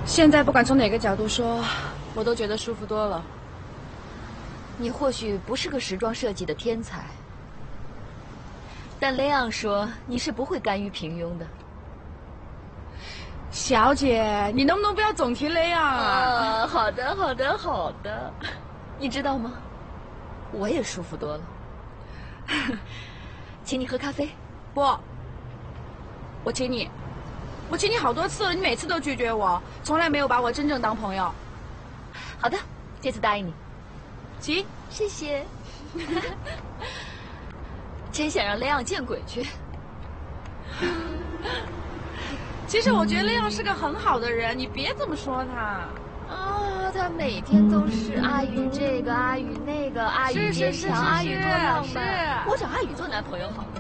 现在不管从哪个角度说，我都觉得舒服多了。 你或许不是个时装设计的天才，但雷昂说你是不会甘于平庸的。 小姐，你能不能不要总提雷昂啊？ 好的，好的，好的。你知道吗？我也舒服多了。请你喝咖啡。 不，我请你。我请你好多次了，你每次都拒绝我，从来没有把我真正当朋友。 好的，这次答应你。 行， 谢谢。真想让雷昂见鬼去。 其实我觉得雷昂是个很好的人，你别这么说他。 他每天都是阿宇这个阿宇那个，阿宇坚强，阿宇多浪漫。我找阿宇做男朋友好了。